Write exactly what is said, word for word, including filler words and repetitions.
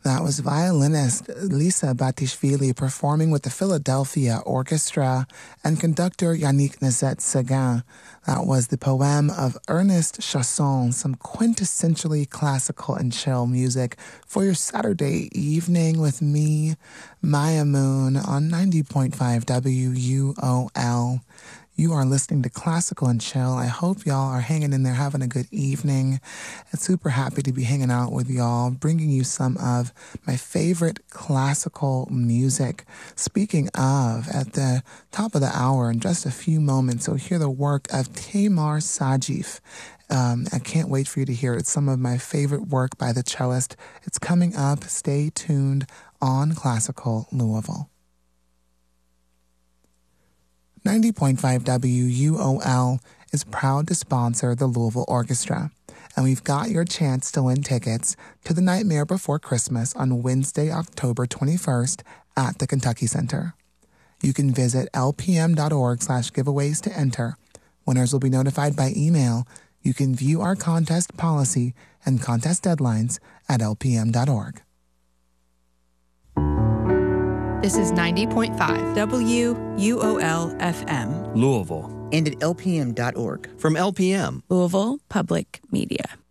That was violinist Lisa Batishvili performing with the Philadelphia Orchestra and conductor Yannick Nézet-Séguin. That was the poem of Ernest Chausson, some quintessentially classical and chill music for your Saturday evening with me, Maya Moon, on ninety point five W U O L. You are listening to Classical and Chill. I hope y'all are hanging in there, having a good evening. I'm super happy to be hanging out with y'all, bringing you some of my favorite classical music. Speaking of, at the top of the hour, in just a few moments, you'll hear the work of Tamar Sajif. Um, I can't wait for you to hear it. It's some of my favorite work by the cellist. It's coming up. Stay tuned on Classical Louisville. ninety point five W U O L is proud to sponsor the Louisville Orchestra, and we've got your chance to win tickets to The Nightmare Before Christmas on Wednesday, October twenty-first at the Kentucky Center. You can visit lpm.org slash giveaways to enter. Winners will be notified by email. You can view our contest policy and contest deadlines at lpm dot org. This is ninety point five W U O L F M. Louisville. And at L P M dot org. From L P M. Louisville Public Media.